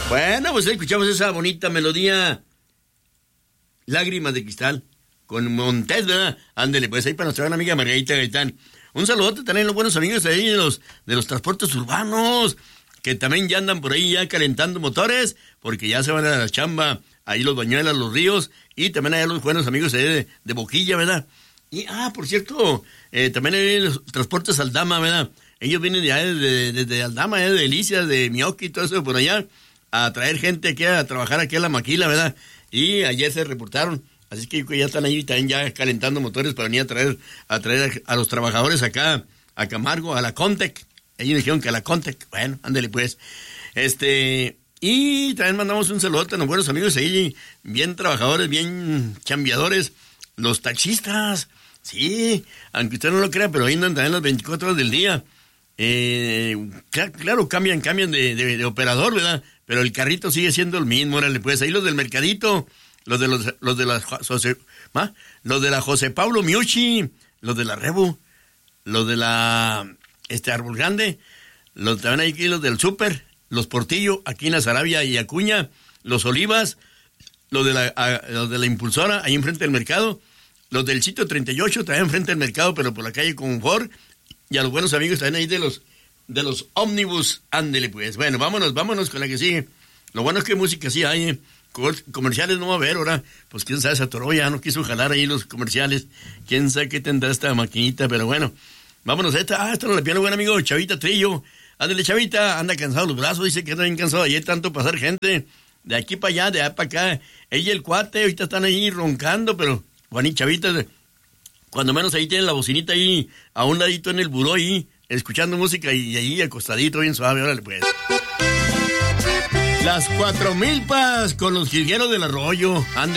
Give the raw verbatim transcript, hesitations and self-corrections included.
Bueno, pues escuchamos esa bonita melodía, Lágrimas de Cristal, con Montes, ¿verdad? Ándele, pues ahí para nuestra gran amiga Margarita Gaitán. Un saludote también a los buenos amigos ahí de los, de los transportes urbanos, que también ya andan por ahí ya calentando motores, porque ya se van a la chamba, ahí los Bañuelas, los Ríos, y también hay los buenos amigos ahí de, de Boquilla, ¿verdad? Y, ah, por cierto, eh, también hay los transportes Aldama, ¿verdad? Ellos vienen de allá desde, desde Aldama, ¿eh? De Delicias, de Mioki y todo eso por allá, a traer gente aquí, a trabajar aquí a la maquila, ¿verdad? Y ayer se reportaron, así que ya están ahí también ya calentando motores para venir a traer a traer a, a los trabajadores acá, a Camargo, a la Contec. Ellos dijeron que a la Contec. Bueno, ándale pues. Este, y también mandamos un saludo a los buenos amigos ahí, bien trabajadores, bien chambeadores, los taxistas. Sí, aunque usted no lo crea, pero ahí andan también las veinticuatro horas del día. Eh, claro, claro, cambian, cambian de, de, de operador, ¿verdad? Pero el carrito sigue siendo el mismo, órale, pues. Ahí los del mercadito, los de los, los de la José, ¿ma? Los de la José Pablo Miucci, los de la Rebu, los de la este Árbol Grande, los también hay aquí los del Súper, los Portillo, aquí en la Sarabia y Acuña, los Olivas, los de la a, los de la Impulsora, ahí enfrente del mercado, los del sitio treinta y ocho, también enfrente del mercado, pero por la calle Confort, y a los buenos amigos también ahí de los de los ómnibus, ándele pues. Bueno, vámonos, vámonos con la que sigue. Lo bueno es que música sí hay, ¿eh? Comerciales no va a haber ahora, pues quién sabe, se atoró, ya no quiso jalar ahí los comerciales, quién sabe qué tendrá esta maquinita, pero bueno, vámonos a esta, ah, esta no la piano, buen amigo, Chavita Trillo, ándale Chavita, anda cansado los brazos, dice que anda bien cansado ayer tanto pasar gente, de aquí para allá, de allá para acá, ella y el cuate, ahorita están ahí roncando, pero, Juaní, Chavita, cuando menos ahí tienen la bocinita ahí, a un ladito en el buró ahí, escuchando música y ahí acostadito, bien suave, órale pues. Las cuatro milpas con los jilgueros del arroyo, ande.